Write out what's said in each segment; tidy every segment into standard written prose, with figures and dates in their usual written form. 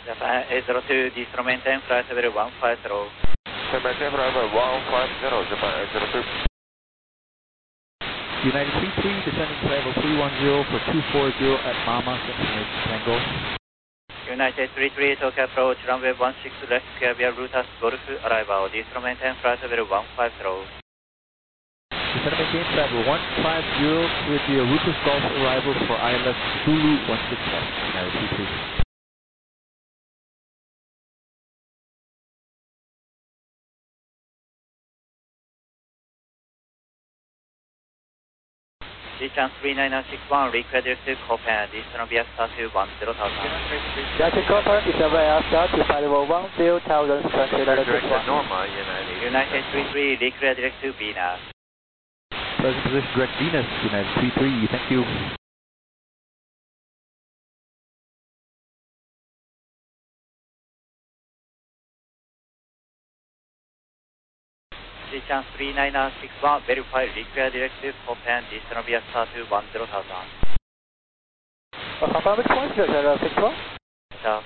Japan 802, descend maintain flight level 150. Maintain flight level 150, Japan 802. United 33, descending to level 310 for 240 at Mama, destination Tango. United 33, Tokyo approach, runway 16 left, clear via Rutas Golf, arrival, descend maintain flight level 150. Descend maintain flight level 150 with the Rutas Golf arrival for ILS Zulu 161, United 33. G-Chance 39961, request directive Copan, descend via star to 10,000. United Copan, descend via star to 10,000, Directed Norma, United. United 33, declare directive Venus. Present position direct Venus, United 33, thank you. G-Chance 39961, verify require directive Copan, descend via star to 10,000. Confirm which point, Victor? Stop.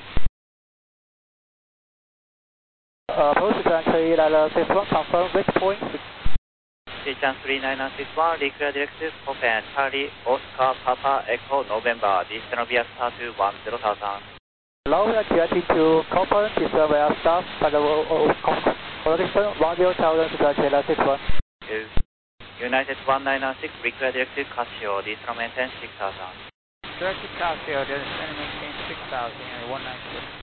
Approach transfer Lala 61, confirm which point? G-Chance 39961, declare directive Copan, Charlie, Oscar, Papa, Echo, November, descend via star to 10,000. Now we are getting to Copan, descend via star, coordination 10,000 to Chela 61. United 1996, require directive Casio, descend maintain 6,000. Directed Casio, descend maintain 6,000, United 196.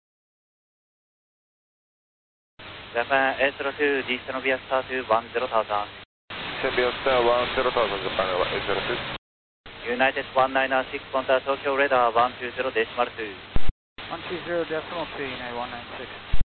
Japan 802, descend via star to 10,000. Descend via star 10,000, Japan 802. United 1996, contact Tokyo radar 120.2. 120.2, United 196.